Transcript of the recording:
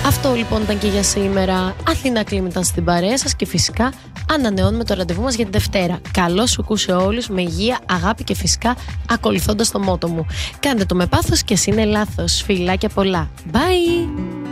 Αυτό λοιπόν ήταν και για σήμερα. Αθήνα Κλίμ ήταν στην παρέα σας και φυσικά ανανεώνουμε το ραντεβού μας για τη Δευτέρα. Καλό σουκού σε όλους, με υγεία, αγάπη και φυσικά ακολουθώντας το μότο μου. Κάντε το με πάθος και εσύ είναι λάθος. Φιλάκια πολλά. Bye!